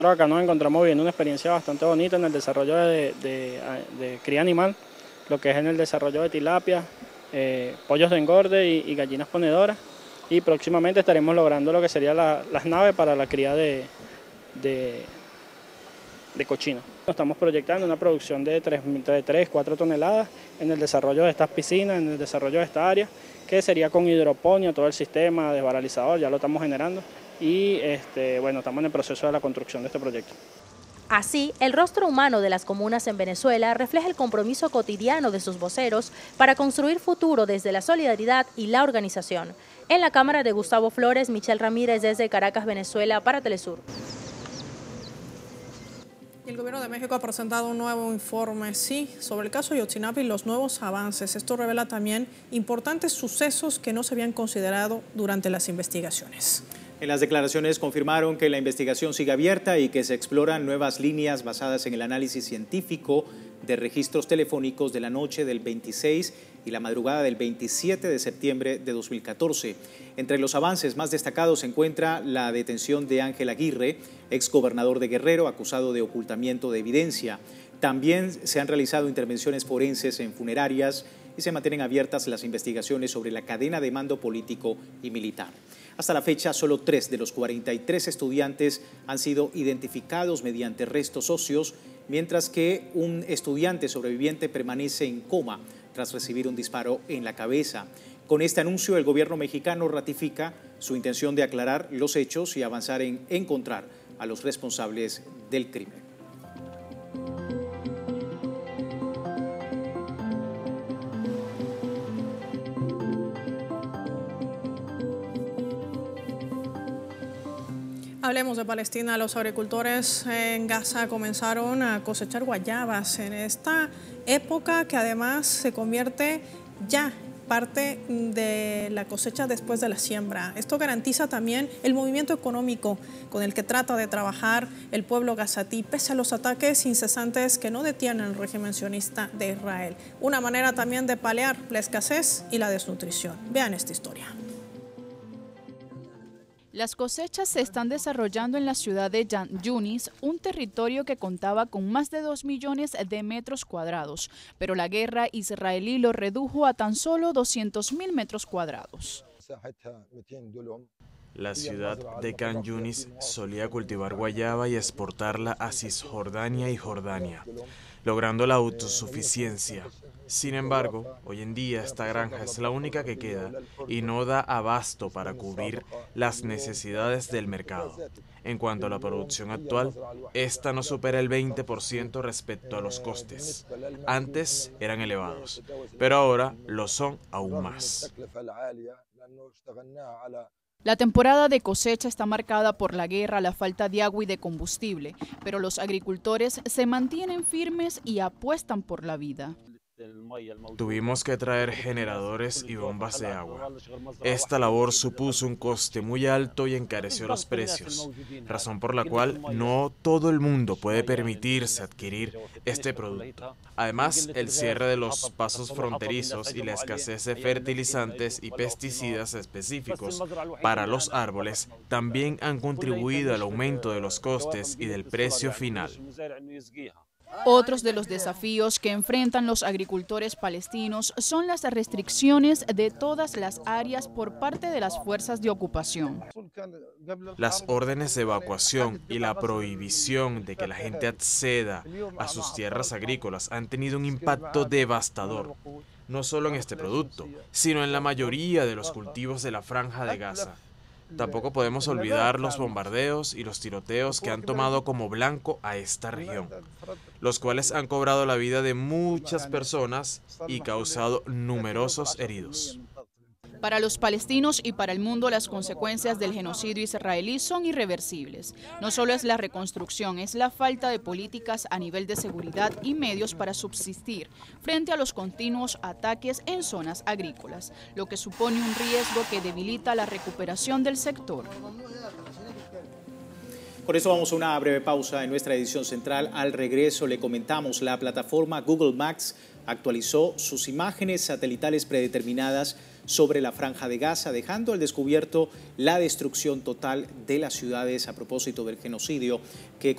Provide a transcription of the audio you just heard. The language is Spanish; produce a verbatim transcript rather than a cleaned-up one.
Acá nos encontramos viviendo una experiencia bastante bonita en el desarrollo de, de, de cría animal, lo que es en el desarrollo de tilapia, eh, pollos de engorde y, y gallinas ponedoras, y próximamente estaremos logrando lo que serían la, las naves para la cría de, de, de cochinos. Estamos proyectando una producción de tres, cuatro toneladas en el desarrollo de estas piscinas, en el desarrollo de esta área, que sería con hidroponio, todo el sistema desbaralizador, ya lo estamos generando. Y este, bueno, estamos en el proceso de la construcción de este proyecto. Así, el rostro humano de las comunas en Venezuela refleja el compromiso cotidiano de sus voceros para construir futuro desde la solidaridad y la organización. En la cámara de Gustavo Flores, Michelle Ramírez desde Caracas, Venezuela, para Telesur. El Gobierno de México ha presentado un nuevo informe, sí, sobre el caso Ayotzinapa y los nuevos avances. Esto revela también importantes sucesos que no se habían considerado durante las investigaciones. En las declaraciones confirmaron que la investigación sigue abierta y que se exploran nuevas líneas basadas en el análisis científico de registros telefónicos de la noche del veintiséis y la madrugada del veintisiete de septiembre de dos mil catorce. Entre los avances más destacados se encuentra la detención de Ángel Aguirre, exgobernador de Guerrero, acusado de ocultamiento de evidencia. También se han realizado intervenciones forenses en funerarias y se mantienen abiertas las investigaciones sobre la cadena de mando político y militar. Hasta la fecha, solo tres de los cuarenta y tres estudiantes han sido identificados mediante restos óseos, mientras que un estudiante sobreviviente permanece en coma tras recibir un disparo en la cabeza. Con este anuncio, el gobierno mexicano ratifica su intención de aclarar los hechos y avanzar en encontrar a los responsables del crimen. Hablemos de Palestina. Los agricultores en Gaza comenzaron a cosechar guayabas en esta época que además se convierte ya parte de la cosecha después de la siembra. Esto garantiza también el movimiento económico con el que trata de trabajar el pueblo gazatí, pese a los ataques incesantes que no detienen el régimen sionista de Israel. Una manera también de paliar la escasez y la desnutrición. Vean esta historia. Las cosechas se están desarrollando en la ciudad de Jan Yunis, un territorio que contaba con más de dos millones de metros cuadrados, pero la guerra israelí lo redujo a tan solo doscientos mil metros cuadrados. La ciudad de Khan Yunis solía cultivar guayaba y exportarla a Cisjordania y Jordania, logrando la autosuficiencia. Sin embargo, hoy en día esta granja es la única que queda y no da abasto para cubrir las necesidades del mercado. En cuanto a la producción actual, esta no supera el veinte por ciento respecto a los costes. Antes eran elevados, pero ahora lo son aún más. La temporada de cosecha está marcada por la guerra, la falta de agua y de combustible, pero los agricultores se mantienen firmes y apuestan por la vida. Tuvimos que traer generadores y bombas de agua. Esta labor supuso un coste muy alto y encareció los precios, razón por la cual no todo el mundo puede permitirse adquirir este producto. Además, el cierre de los pasos fronterizos y la escasez de fertilizantes y pesticidas específicos para los árboles también han contribuido al aumento de los costes y del precio final. Otros de los desafíos que enfrentan los agricultores palestinos son las restricciones de todas las áreas por parte de las fuerzas de ocupación. Las órdenes de evacuación y la prohibición de que la gente acceda a sus tierras agrícolas han tenido un impacto devastador, no solo en este producto, sino en la mayoría de los cultivos de la Franja de Gaza. Tampoco podemos olvidar los bombardeos y los tiroteos que han tomado como blanco a esta región, los cuales han cobrado la vida de muchas personas y causado numerosos heridos. Para los palestinos y para el mundo, las consecuencias del genocidio israelí son irreversibles. No solo es la reconstrucción, es la falta de políticas a nivel de seguridad y medios para subsistir frente a los continuos ataques en zonas agrícolas, lo que supone un riesgo que debilita la recuperación del sector. Por eso vamos a una breve pausa en nuestra edición central. Al regreso le comentamos, la plataforma Google Maps actualizó sus imágenes satelitales predeterminadas sobre la Franja de Gaza, dejando al descubierto la destrucción total de las ciudades a propósito del genocidio que